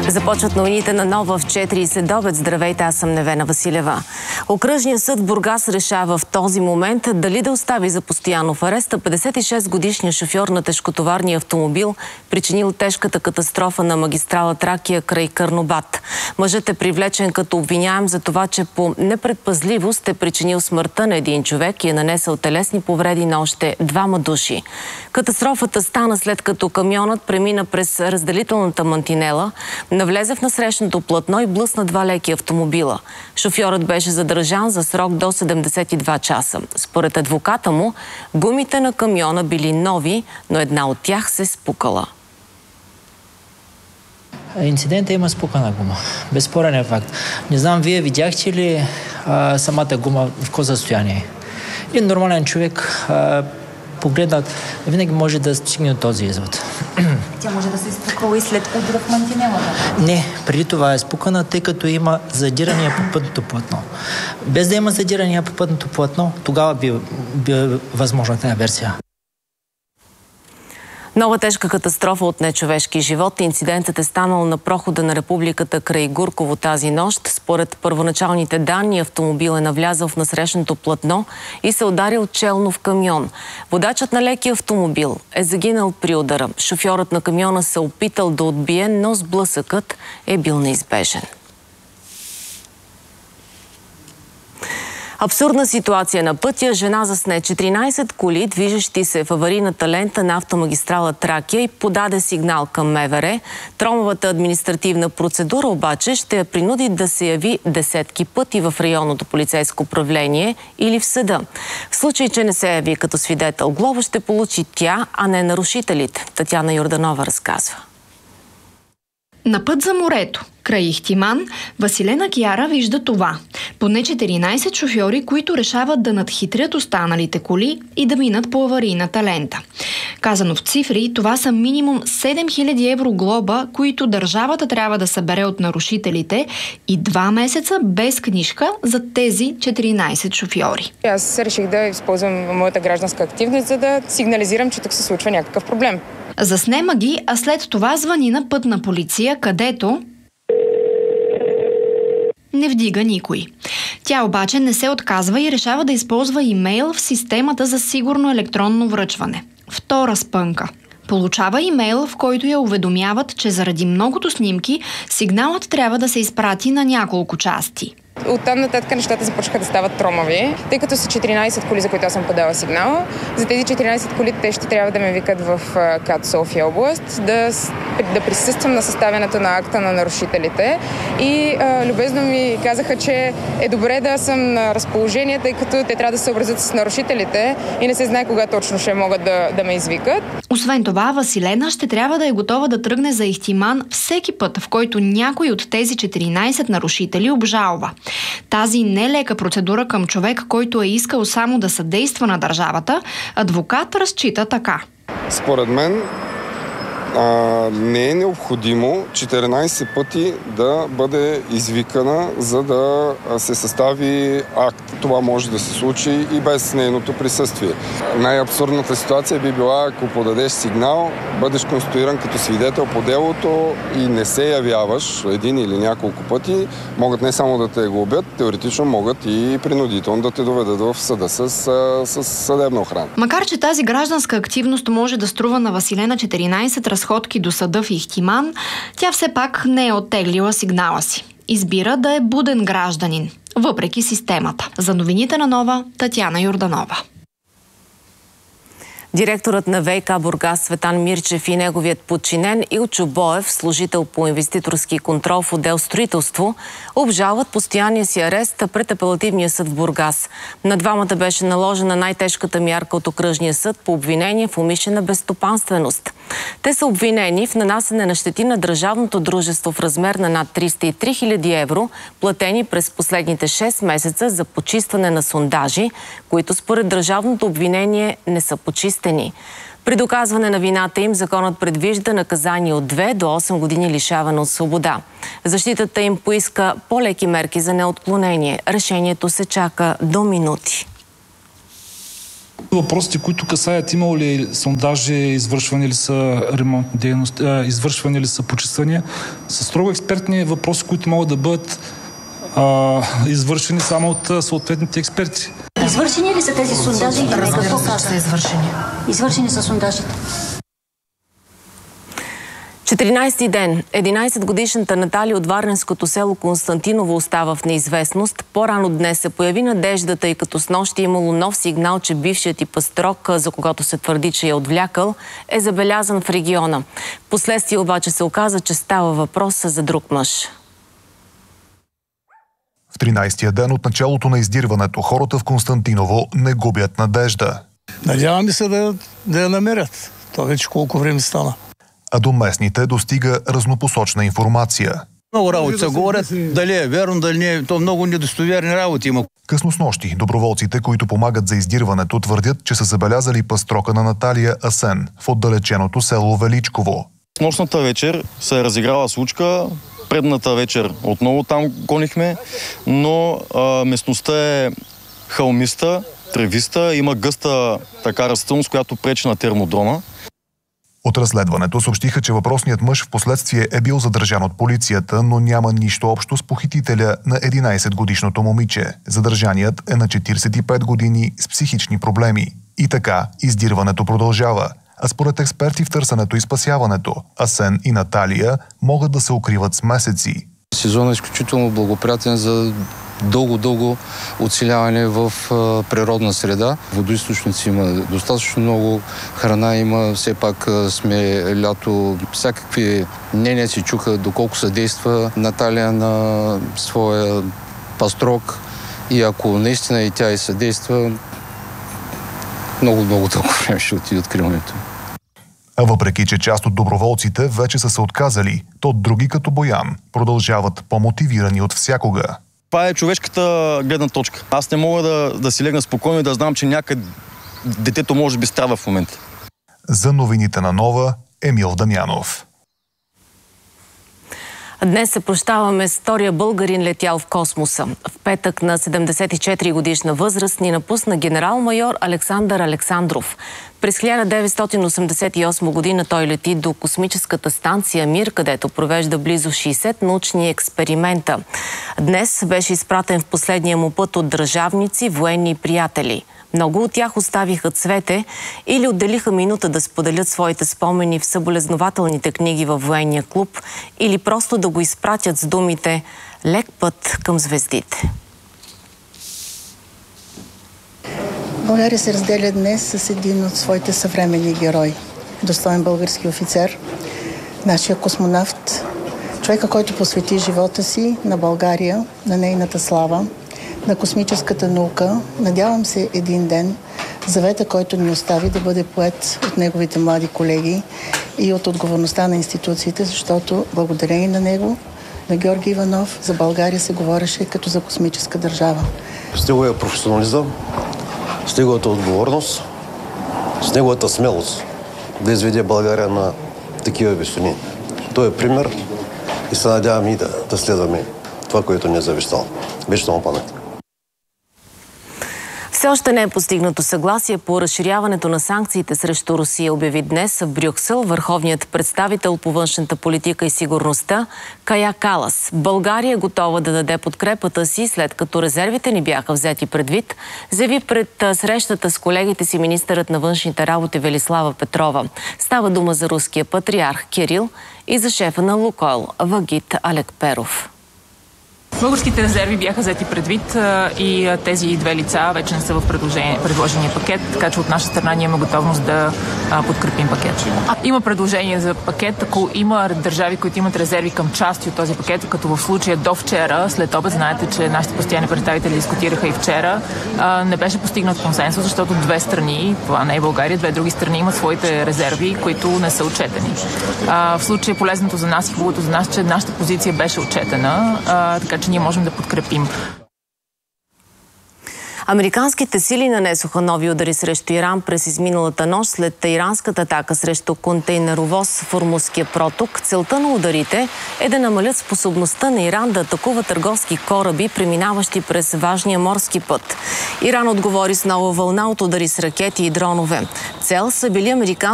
Започват новините на Нова в 4 следобед. Здравейте, аз съм Невена Василева. Окръжният съд в Бургас решава в този момент дали да остави за постоянно в ареста 56-годишния шофьор на тежкотоварния автомобил, причинил тежката катастрофа на магистрала Тракия край Карнобат. Мъжът е привлечен като обвиняем за това, че по непредпазливост е причинил смъртта на един човек и е нанесъл телесни повреди на още 2 души. Катастрофата стана след като камионът премина през разделителната мантинела, навлезе в насрещното платно и блъсна 2 леки автомобила. Шофьорът беше задържан за срок до 72 часа. Според адвоката му, гумите на камиона били нови, но една от тях се спукала. Инцидента има спукана гума. Безспорен е факт. Не знам, вие видяхте ли самата гума в какво състояние? Един нормален човек погледнат, винаги може да стигне от този извод. Тя може да се изпукала и след удра в мантинелата? Не, преди това е спукана, тъй като има задирания по пътното платно. Без да има задирания по пътното платно, тогава би възможна тази версия. Нова тежка катастрофа от нечовешки живот. Инцидентът е станал на прохода на Републиката край Гурково тази нощ. Според първоначалните данни, автомобил е навлязъл в насрещното платно и се ударил челно в камион. Водачът на лекия автомобил е загинал при удара. Шофьорът на камиона се опитал да отбие, но сблъсъкът е бил неизбежен. Абсурдна ситуация на пътя. Жена засне 14 коли, движещи се в аварийната лента на автомагистрала Тракия, и подаде сигнал към МВР. Тромавата административна процедура обаче ще я принуди да се яви десетки пъти в районното полицейско управление или в съда. В случай, че не се яви като свидетел, глоба ще получи тя, а не нарушителите. Татяна Йорданова разказва. На път за морето, край Ихтиман, Василена Кяра вижда това. Поне 14 шофьори, които решават да надхитрят останалите коли и да минат по аварийната лента. Казано в цифри, това са минимум 7000 евро глоба, които държавата трябва да събере от нарушителите, и 2 месеца без книжка за тези 14 шофьори. Аз реших да използвам моята гражданска активност, за да сигнализирам, че тук се случва някакъв проблем. Заснема ги, а след това звъни на пътна полиция, където не вдига никой. Тя обаче не се отказва и решава да използва имейл в системата за сигурно електронно връчване. Втора спънка. Получава имейл, в който я уведомяват, че заради многото снимки сигналът трябва да се изпрати на няколко части. Оттам нататък нещата започнаха да стават тромави, тъй като са 14 коли, за които аз съм подала сигнал. За тези 14 коли те ще трябва да ме викат в КАТ София област, да присъствам на съставянето на акта на нарушителите. И любезно ми казаха, че е добре да съм на разположение, тъй като те трябва да се съобразят с нарушителите и не се знае кога точно ще могат да ме извикат. Освен това, Василена ще трябва да е готова да тръгне за Ихтиман всеки път, в който някой от тези 14 нарушители обжалва. Тази нелека процедура към човек, който е искал само да съдейства на държавата, адвокат разчита така. Според мен не е необходимо 14 пъти да бъде извикана, за да се състави акт. Това може да се случи и без нейното присъствие. Най-абсурдната ситуация би била, ако подадеш сигнал, бъдеш конституиран като свидетел по делото и не се явяваш един или няколко пъти, могат не само да те глобят, теоретично могат и принудително да те доведат в съда с съдебна охрана. Макар че тази гражданска активност може да струва на Василена 14 разходки до съда в Ихтиман, тя все пак не е оттеглила сигнала си. Избира да е буден гражданин, въпреки системата. За новините на Нова, Татяна Йорданова. Директорът на ВиК Бургас Цветан Мирчев и неговият подчинен Илчо Боев, служител по инвеститорски контрол в отдел строителство, обжалват постоянния си арест пред апелативния съд в Бургас. На двамата беше наложена най-тежката мярка от окръжния съд по обвинение в умишлена безстопанственост. Те са обвинени в нанасене на щети на държавното дружество в размер на над 303 000 евро, платени през последните 6 месеца за почистване на сондажи, които според държавното обвинение не са почистени. При доказване на вината им законът предвижда наказание от 2 до 8 години лишаване от свобода. Защитата им поиска по-леки мерки за неотклонение. Решението се чака до минути. Въпросите, които касаят имало ли сондажи, извършвани ли са ремонтни дейности, извършвани ли са почиствания, са строго експертни въпроси, които могат да бъдат извършени само от съответните експерти. Извършени ли са тези сондажи? Разбира се, че са извършени. Извършени са сондажите. 14-ти ден. 11-годишната Наталия от варненското село Константиново остава в неизвестност. По-рано днес се появи надеждата, и като снощи имало нов сигнал, че бившият и пастрок, за когото се твърди, че е отвлякал, е забелязан в региона. Впоследствие обаче се оказа, че става въпрос за друг мъж. В 13-тия ден от началото на издирването хората в Константиново не губят надежда. Надяваме се да я намерят. То вече колко време стана. А до местните достига разнопосочна информация. Много работи се говорят, дали е верно, дали не е. То много недостоверни работи има. Късно снощи доброволците, които помагат за издирването, твърдят, че са забелязали пастрока на Наталия Асен в отдалеченото село Величково. Нощната вечер се е разиграла случка. Предната вечер отново там гонихме, но местността е хълмиста, тревиста, има гъста така растителност, която пречи на термодрона. От разследването съобщиха, че въпросният мъж впоследствие е бил задържан от полицията, но няма нищо общо с похитителя на 11-годишното момиче. Задържаният е на 45 години с психични проблеми. И така, издирването продължава. А според експерти в търсенето и спасяването, Асен и Наталия могат да се укриват с месеци. Сезонът е изключително благоприятен за дълго оцеляване в природна среда. Водоизточници има достатъчно много, храна има, все пак сме лято. Всякакви мнения се чуха доколко съдейства Наталия на своя пастрок и ако наистина и тя и съдейства, много дълго време ще отиде откриването. А въпреки, че част от доброволците вече са се отказали, то други като Боян продължават по-мотивирани от всякога. Това е човешката гледна точка. Аз не мога да си легна спокойно и да знам, че някъде детето може би страда в момента. За новините на Нова, Емил Дамянов. Днес се прощаваме с втория българин, летял в космоса. В петък на 74-годишна възраст ни напусна генерал-майор Александър Александров. През 1988 година той лети до космическата станция Мир, където провежда близо 60 научни експеримента. Днес беше изпратен в последния му път от държавници, военни и приятели. Много от тях оставиха цвете или отделиха минута да споделят своите спомени в съболезнователните книги във военния клуб или просто да го изпратят с думите «Лек път към звездите». България се разделя днес с един от своите съвременни герои. Достоен български офицер, нашия космонавт, човека, който посвети живота си на България, на нейната слава, на космическата наука. Надявам се един ден завета, който ни остави, да бъде поет от неговите млади колеги и от отговорността на институциите, защото благодарение на него, на Георги Иванов, за България се говореше като за космическа държава. С неговия професионализъм, с неговата отговорност, с неговата смелост да изведе България на такива висони. Той е пример и се надявам и да следваме това, което ни е завещал. Вечна му памет. Все още не е постигнато съгласие по разширяването на санкциите срещу Русия, обяви днес в Брюксел върховният представител по външната политика и сигурността Кая Калас. България е готова да даде подкрепата си, след като резервите ни бяха взети предвид, заяви пред срещата с колегите си министърът на външните работи Велислава Петрова. Става дума за руския патриарх Кирил и за шефа на Лукойл Вагит Алекперов. Българските резерви бяха взети предвид и тези две лица вече не са в предложения пакет, така че от наша страна ние имаме готовност да подкрепим пакет. Има предложение за пакет, ако има държави, които имат резерви към части от този пакет, като в случая до вчера, след обед, знаете, че нашите постоянни представители дискутираха и вчера, не беше постигнат консенсус, защото две страни, това не е България, две други страни имат своите резерви, които не са отчетени. В случая полезното за нас и хубавото за нас, че нашата позиция беше отчетена, така че ние можем да подкрепим. Американските сили нанесоха нови удари срещу Иран през изминалата нощ след иранската атака срещу контейнеровоз в Ормузския проток. Целта на ударите е да намалят способността на Иран да атакува търговски кораби, преминаващи през важния морски път. Иран отговори с нова вълна от удари с ракети и дронове. Цел са били американски